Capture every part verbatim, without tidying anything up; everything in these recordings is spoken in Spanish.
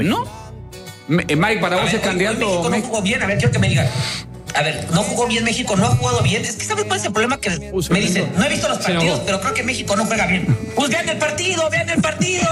¿No? Mike, para a vos ver, es candidato. México no jugó bien, a ver, quiero que me digan. A ver, no jugó bien México, no ha jugado bien. Es que ¿sabes cuál es el problema? Que Uy, me dicen, no he visto los Se partidos, enojó. pero creo que México no juega bien. Pues vean el partido, vean el partido.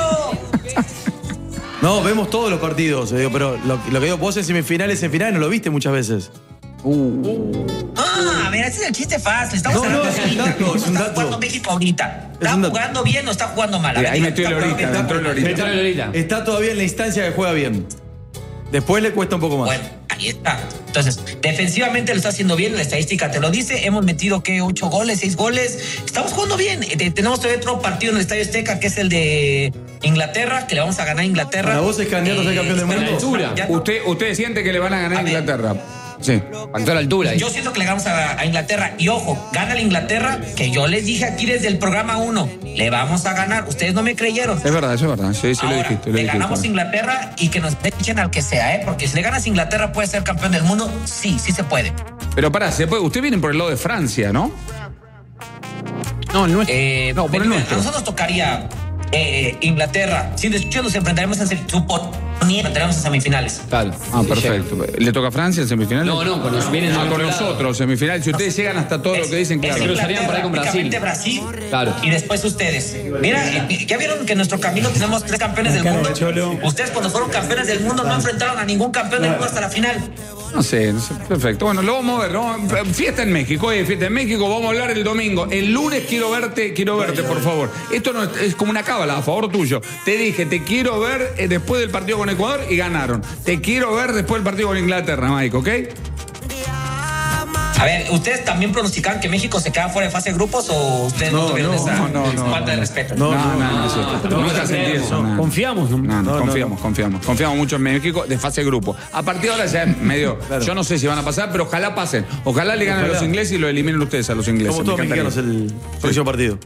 No, vemos todos los partidos, eh, pero lo, lo que digo, vos en semifinales, en finales no lo viste muchas veces. Uh. Ah, a ver, ese es el chiste fácil. Estamos No, hablando no, de es un dato, cómo es un está dato. jugando México ahorita. ¿Está un dato. jugando bien o está jugando mal? A ver, Ahí dime, metió el está- Lorita, está- entró el Lorita. está- Entró el Lorita. Está todavía en la instancia que juega bien. Después le cuesta un poco más. Bueno, ahí está. Entonces, defensivamente lo está haciendo bien, la estadística te lo dice. Hemos metido, ¿qué? Ocho goles, seis goles. Estamos jugando bien. Eh, tenemos todavía otro partido en el Estadio Azteca, que es el de Inglaterra, que le vamos a ganar a Inglaterra. ¿Para vos es candidato a ser campeón del espera, mundo? altura. Ya no- Usted, usted siente que le van a ganar a A ver. Inglaterra. Sí. Faltó la altura ahí. Yo siento que le ganamos a, a Inglaterra. Y ojo, gana la Inglaterra, que yo les dije aquí desde el programa uno. Le vamos a ganar. Ustedes no me creyeron. Es verdad, eso es verdad. Sí, sí, lo Ahora, dijiste. Lo le dijiste. ganamos a Inglaterra y que nos echen al que sea, ¿eh? Porque si le ganas a Inglaterra, ¿puede ser campeón del mundo? Sí, sí se puede. Pero pará, se puede. Usted viene por el lado de Francia, ¿no? No, el nuestro. Eh, no, por el a nuestro. nosotros tocaría eh, Inglaterra. Sin despecho nos enfrentaremos en se- suponía, enfrentaremos en semifinales. Claro. Ah, Sí, perfecto. ¿Le toca a Francia en semifinales? No, no, con los- vienen Ah, del con otro lado. nosotros, semifinales. Si ustedes llegan hasta todo lo que dicen, Es claro. Inglaterra. cruzarían por ahí con Brasil. prácticamente Brasil. Claro. Y después ustedes. Mira, eh, ya vieron que en nuestro camino tenemos tres campeones del mundo. Ustedes cuando fueron campeones del mundo no enfrentaron a ningún campeón del mundo hasta la final. No sé, no sé, perfecto. Bueno, lo vamos a ver, ¿no? Fiesta en México, oye, fiesta en México, vamos a hablar el domingo. El lunes quiero verte, quiero verte, por favor. Esto no es, es como una cábala, a favor tuyo. Te dije, te quiero ver eh, después del partido con Ecuador y ganaron. Te quiero ver después del partido con Inglaterra, Mike, ¿ok? A ver, ¿ustedes también pronosticaban que México se queda fuera de fase de grupos o ustedes no, No, tuvieron no, esa no, no, no, falta de no. respeto? No, No, no, no, no, eso. Nunca sentí eso. no. Confiamos, ¿no? No, no, No, no, confiamos, no. confiamos. Confiamos mucho en México de fase de grupo. A partir de ahora ya es medio. Claro. Yo no sé si van a pasar, pero ojalá pasen. Ojalá le ganen a Ojalá. los ingleses y lo eliminen ustedes a los ingleses. Somos Me todos encantaría. mexicanos el próximo partido.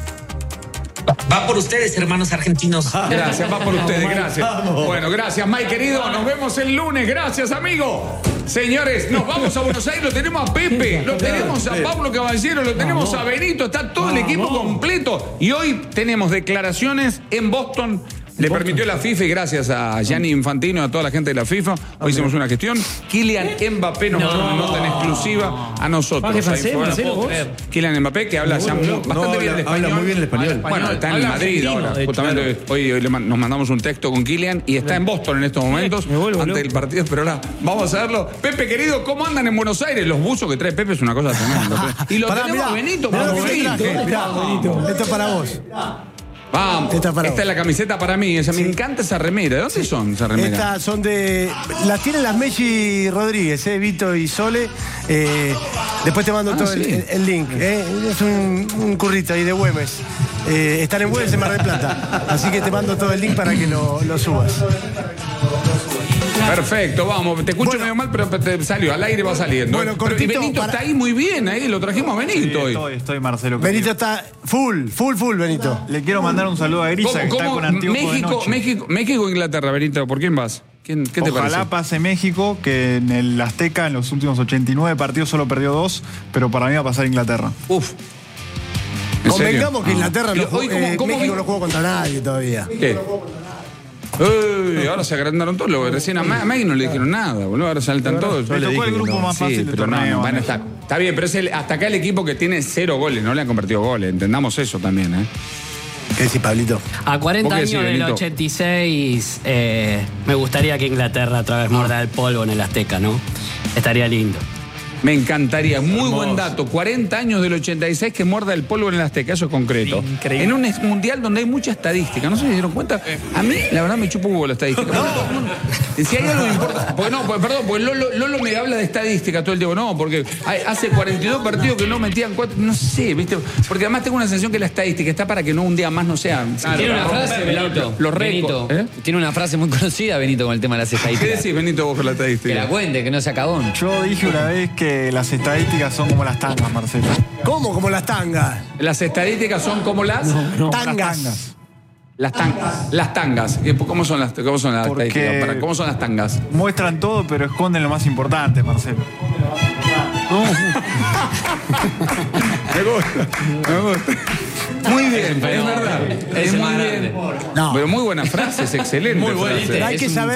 Va por ustedes, hermanos argentinos. Gracias, va por ustedes, gracias. Vamos. Bueno, gracias, Mike, querido. Nos vemos el lunes. Gracias, amigo. Señores, nos vamos a Buenos Aires. Lo tenemos a Pepe, lo tenemos a Pablo Caballero, lo tenemos a Benito. Está todo el equipo completo. Y hoy tenemos declaraciones en Boston. Le permitió la FIFA y gracias a Gianni Infantino y a toda la gente de la FIFA, hoy hicimos una gestión. Kylian Mbappé nos mandó una nota en exclusiva a nosotros. Ah, ¿qué francés, Ahí fue. Marcelo, vos? Kylian Mbappé, que habla ya muy- bastante no, bien el habla- español. habla muy bien el español. Bueno, está en Habla Madrid argentino, ahora. de hecho, Justamente hoy, hoy le man- nos mandamos un texto con Kylian y está en Boston en estos momentos, Me vuelvo antes loco. del partido, pero ahora vamos a verlo. Pepe, querido, ¿cómo andan en Buenos Aires? Los buzos que trae Pepe es una cosa tremenda. Y lo Pará, tenemos a mirá, Benito. mirá lo Vamos, que te traje, Benito. mirá. Esto es para vos. Vamos, Esta es para esta es vos. la camiseta para mí. Esa, Me encanta esa remera. ¿De dónde son esas remeras? Estas son de. Las tienen las Messi Rodríguez, eh, Vito y Sole. Eh, después te mando Ah, todo el, sí. el link. Eh. Es un, un currito ahí de Güemes. Eh, están en Güemes, en Mar del Plata. Así que te mando todo el link para que lo, lo subas. Perfecto, vamos. Te escucho Bueno. medio mal, pero te salió. Al aire va saliendo. Bueno, Pero- y cortito, Benito para- está ahí muy bien. Ahí lo trajimos a Benito hoy. Estoy, estoy Marcelo. Benito está full, full, full, Benito. Le quiero mandar un saludo a Grisa, ¿Cómo, que está cómo con anteojos de México, noche. México, México o Inglaterra, Benito? ¿Por quién vas? ¿Quién, ¿Qué te Ojalá parece? pase México, que en el Azteca en los últimos ochenta y nueve partidos solo perdió dos, pero para mí va a pasar Inglaterra. Uf. ¿En serio? Convengamos que Ah. Inglaterra Y no hoy, jugó, ¿cómo- eh, cómo México vi- no jugó contra nadie todavía. ¿Qué? Uy, ahora se agrandaron todos. Lo- Recién a Ma- a Maggie no le dijeron nada, boludo. Ahora saltan todos. Le tocó el grupo más Sí, fácil del pero no, torneo. no, bueno, México. está, está bien, pero es el- hasta acá el equipo que tiene cero goles, no le han convertido goles. Entendamos eso también, ¿eh? ¿Qué decís, Pablito? A cuarenta ¿Vos qué decís, años del Benito? ochenta y seis, eh, me gustaría que Inglaterra otra vez morda el polvo en el Azteca, ¿no? Estaría lindo. Me encantaría. Muy buen dato. cuarenta años del ochenta y seis que muerda el polvo en el Azteca. Eso es concreto. Increíble. En un es- mundial donde hay mucha estadística. No sé si se dieron cuenta. A mí, la verdad, me chupa un huevo la estadística. No. Si hay algo que importa. Porque no, pues, perdón, porque Lolo, Lolo me habla de estadística todo el tiempo. No, porque hay- hace cuarenta y dos partidos que no metían cuatro. No sé, ¿viste? Porque además tengo una sensación que la estadística está para que no un día más no sea. Tiene una Los- frase, Benito. Los Benito. récords. ¿Eh? Tiene una frase muy conocida, Benito, con el tema de las ¿Qué estadísticas. decís, Benito, vos con la Que la estadística? cuente, que no se acabó. Yo dije una vez que las estadísticas son como las tangas, Marcelo. ¿Cómo? Como las tangas. Las estadísticas son como las. Tangas. Las tangas. Las tangas. ¿Cómo son las, cómo son las Porque- estadísticas? Para- ¿Cómo son las tangas? Muestran todo, pero esconden lo más importante, Marcelo. Me gusta, me gusta. Muy bien, es verdad. Es muy bien. No. Pero muy buena frase, es excelente. Muy frase. bonita. Hay Es que un saber.